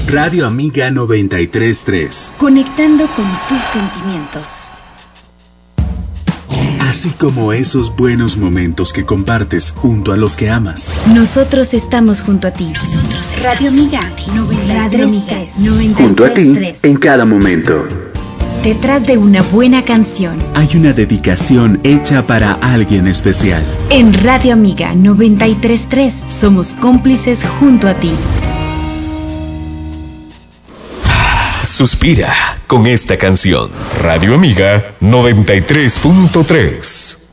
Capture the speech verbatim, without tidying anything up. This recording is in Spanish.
Radio Amiga noventa y tres punto tres. Conectando con tus sentimientos. Así como esos buenos momentos que compartes junto a los que amas. Nosotros estamos junto a ti. Nosotros Radio Amiga noventa y tres punto tres. Junto a ti en cada momento. Detrás de una buena canción hay una dedicación hecha para alguien especial. En Radio Amiga noventa y tres punto tres somos cómplices junto a ti. Suspira con esta canción. Radio Amiga noventa y tres punto tres.